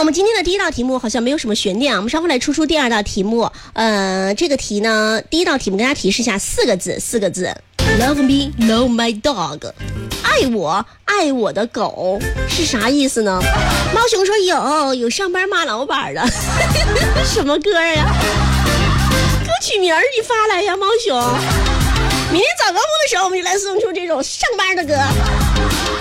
我们今天的第一道题目好像没有什么悬念啊，我们稍后来出第二道题目。这个题呢，第一道题目跟大家提示一下，四个字 ，Love me, love my dog， 爱我的狗是啥意思呢？猫熊说有上班骂老板的，什么歌呀？歌曲名你发来呀，猫熊。明天早高峰的时候，我们就来送出这种上班的歌。